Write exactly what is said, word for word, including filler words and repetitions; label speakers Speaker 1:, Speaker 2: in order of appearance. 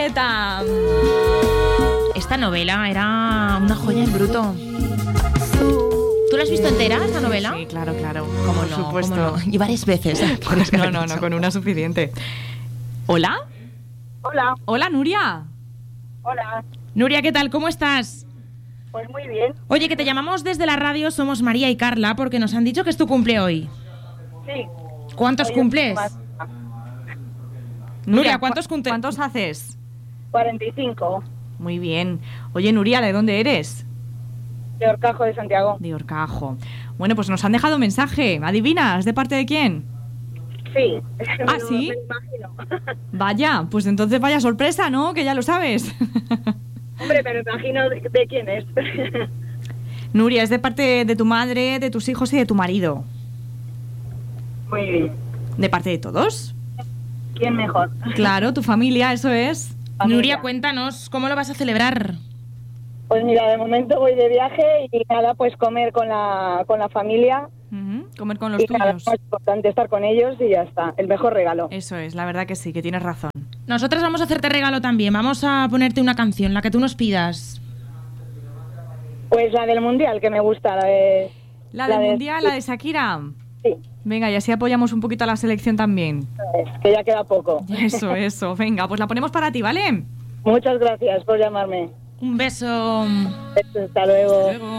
Speaker 1: Julieta.
Speaker 2: Esta novela era una joya en bruto. ¿Tú la has visto entera, esta novela?
Speaker 1: Sí, claro, claro. Como
Speaker 2: Por
Speaker 1: no,
Speaker 2: supuesto.
Speaker 1: cómo no.
Speaker 2: Y varias veces.
Speaker 1: No, no, no, con una suficiente. ¿Hola?
Speaker 3: Hola.
Speaker 1: Hola, Nuria.
Speaker 3: Hola.
Speaker 2: Nuria, ¿qué tal? ¿Cómo estás?
Speaker 3: Pues muy bien.
Speaker 2: Oye, que te llamamos desde la radio, somos María y Carla, porque nos han dicho que es tu cumple hoy.
Speaker 3: Sí.
Speaker 2: ¿Cuántos
Speaker 3: Hoy
Speaker 2: cumples?
Speaker 3: más.
Speaker 2: Nuria, ¿cuántos cumple?
Speaker 1: ¿Cuántos haces?
Speaker 3: cuarenta y cinco.
Speaker 1: Muy bien. Oye, Nuria, ¿de dónde eres?
Speaker 3: De Horcajo de Santiago.
Speaker 1: De Horcajo. Bueno, pues nos han dejado un mensaje. ¿Adivinas? ¿De parte de quién?
Speaker 3: Sí.
Speaker 1: ¿Ah,
Speaker 3: Me-
Speaker 1: sí?
Speaker 3: Me imagino.
Speaker 1: Vaya, pues entonces vaya sorpresa, ¿no? Que ya lo sabes.
Speaker 3: Hombre, me imagino de, de quién es.
Speaker 1: Nuria, es de parte de tu madre, de tus hijos y de tu marido.
Speaker 3: Muy bien.
Speaker 1: ¿De parte de todos?
Speaker 3: ¿Quién mejor?
Speaker 1: Claro, tu familia, eso es.
Speaker 3: Familia.
Speaker 2: Nuria, cuéntanos, ¿cómo lo vas a celebrar?
Speaker 3: Pues mira, de momento voy de viaje y nada, pues comer con la, con la familia.
Speaker 1: Ujú, comer con los
Speaker 3: Y nada,
Speaker 1: tuyos.
Speaker 3: es importante estar con ellos y ya está. El mejor regalo.
Speaker 1: Eso es, la verdad que sí, que tienes razón.
Speaker 2: Nosotras vamos a hacerte regalo también. Vamos a ponerte una canción, la que tú nos pidas.
Speaker 3: Pues la del Mundial, que me gusta. La, de,
Speaker 1: La del Mundial, la de Shakira.
Speaker 3: Sí,
Speaker 1: Venga, y así apoyamos un poquito a la selección también.
Speaker 3: es que ya queda poco.
Speaker 1: Eso, eso. Venga, pues la ponemos para ti, ¿vale?
Speaker 3: Muchas gracias por llamarme.
Speaker 2: Un beso.
Speaker 3: Hasta luego.
Speaker 2: Hasta luego.